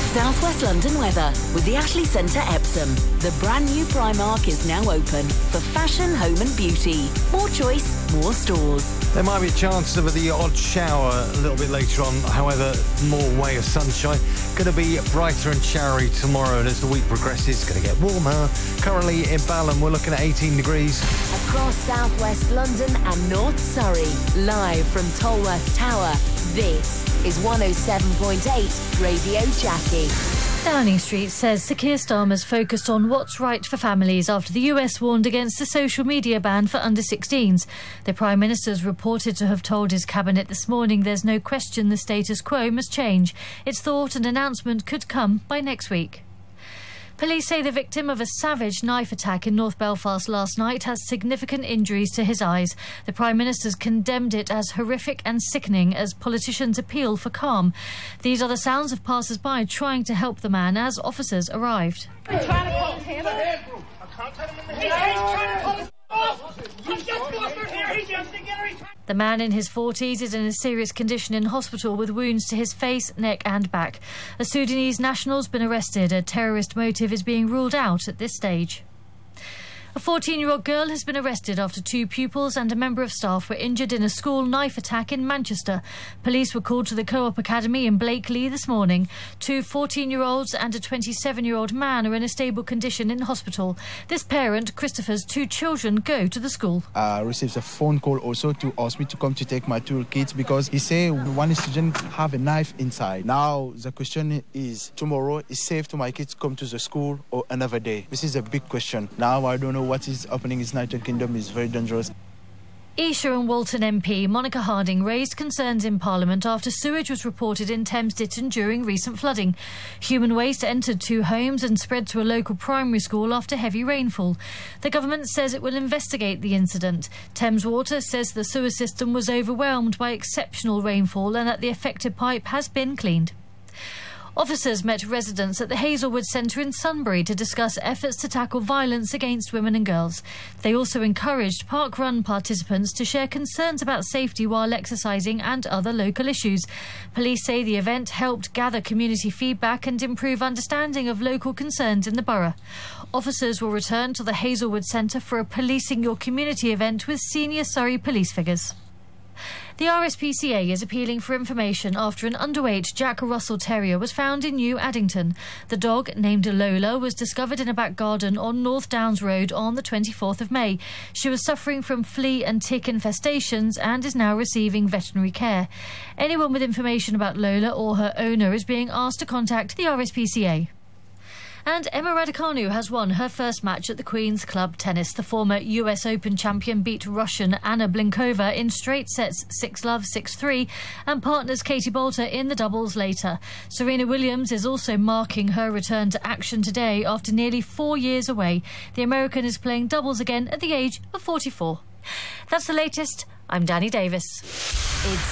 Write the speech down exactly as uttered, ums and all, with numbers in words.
South West London weather with the Ashley Centre Epsom. The brand new Primark is now open for fashion, home and beauty. More choice, more stores. There might be a chance of the odd shower a little bit later on, however, more way of sunshine. Going to be brighter and showery tomorrow, and as the week progresses, it's going to get warmer. Currently in Balham, we're looking at eighteen degrees. Across South West London and North Surrey, live from Tolworth Tower, this is one oh seven point eight Radio Jackie. Downing Street says Sir Keir Starmer's focused on what's right for families after the U S warned against a social media ban for under sixteens. The Prime Minister's reported to have told his cabinet this morning there's no question the status quo must change. It's thought an announcement could come by next week. Police say the victim of a savage knife attack in North Belfast last night has significant injuries to his eyes. The Prime Minister's condemned it as horrific and sickening as politicians appeal for calm. These are the sounds of passers-by trying to help the man as officers arrived. I'm trying to call him. I can't tell him in the head. He's trying to call him. He's just bastard here. He's just together. He's trying. The man in his forties is in a serious condition in hospital with wounds to his face, neck and back. A Sudanese national's been arrested. A terrorist motive is being ruled out at this stage. A fourteen-year-old girl has been arrested after two pupils and a member of staff were injured in a school knife attack in Manchester. Police were called to the Co-op Academy in Blakely this morning. Two fourteen-year-olds and a twenty-seven-year-old man are in a stable condition in hospital. This parent, Christopher's two children, go to the school. I received a phone call also to ask me to come to take my two kids because he said one student have a knife inside. Now the question is, tomorrow is safe to my kids come to the school or another day? This is a big question. Now I don't know what is happening in the United Kingdom is very dangerous. Esher and Walton M P Monica Harding raised concerns in Parliament after sewage was reported in Thames Ditton during recent flooding. Human waste entered two homes and spread to a local primary school after heavy rainfall. The government says it will investigate the incident. Thames Water says the sewer system was overwhelmed by exceptional rainfall and that the affected pipe has been cleaned. Officers met residents at the Hazelwood Centre in Sunbury to discuss efforts to tackle violence against women and girls. They also encouraged Park Run participants to share concerns about safety while exercising and other local issues. Police say the event helped gather community feedback and improve understanding of local concerns in the borough. Officers will return to the Hazelwood Centre for a Policing Your Community event with senior Surrey police figures. The R S P C A is appealing for information after an underweight Jack Russell Terrier was found in New Addington. The dog, named Lola, was discovered in a back garden on North Downs Road on the twenty-fourth of May. She was suffering from flea and tick infestations and is now receiving veterinary care. Anyone with information about Lola or her owner is being asked to contact the R S P C A. And Emma Raducanu has won her first match at the Queen's Club Tennis. The former U S Open champion beat Russian Anna Blinkova in straight sets six love, six three, and partners Katie Bolter in the doubles later. Serena Williams is also marking her return to action today after nearly four years away. The American is playing doubles again at the age of forty-four. That's the latest. I'm Danny Davis. It's